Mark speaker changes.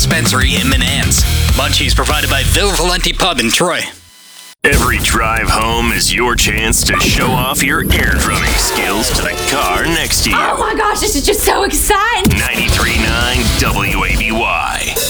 Speaker 1: Dispensary in Manans. Munchies provided by Vil Valenti Pub in Troy.
Speaker 2: Every drive home is your chance to show off your air drumming skills to the car next to you.
Speaker 3: Oh my gosh, this is just so exciting.
Speaker 2: 93.9 WABY.